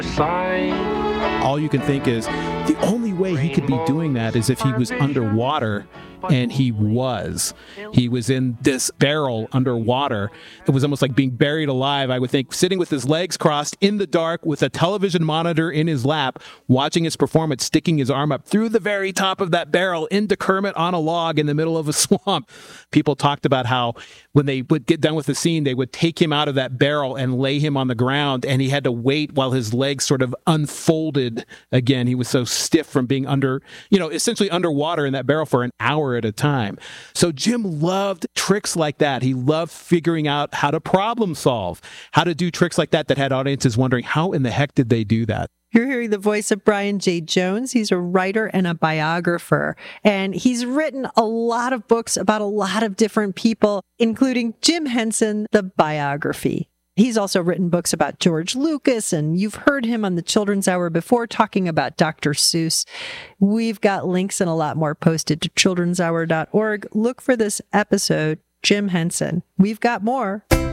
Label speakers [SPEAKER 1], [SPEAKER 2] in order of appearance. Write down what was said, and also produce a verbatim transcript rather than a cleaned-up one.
[SPEAKER 1] All you can think is the only way he could be doing that is if he was underwater, and he was. He was in this barrel underwater. It was almost like being buried alive, I would think, sitting with his legs crossed in the dark with a television monitor in his lap, watching his performance, sticking his arm up through the very top of that barrel into Kermit on a log in the middle of a swamp. People talked about how when they would get done with the scene, they would take him out of that barrel and lay him on the ground, and he had to wait while his legs sort of unfolded again. He was so stiff from being under, you know, essentially underwater in that barrel for an hour at a time. So Jim loved tricks like that. He loved figuring out how to problem solve, how to do tricks like that that had audiences wondering, how in the heck did they do that?
[SPEAKER 2] You're hearing the voice of Brian J. Jones. He's a writer and a biographer, and he's written a lot of books about a lot of different people, including Jim Henson, the biography. He's also written books about George Lucas, and you've heard him on the Children's Hour before talking about Doctor Seuss. We've got links and a lot more posted to children's hour dot org. Look for this episode, Jim Henson. We've got more.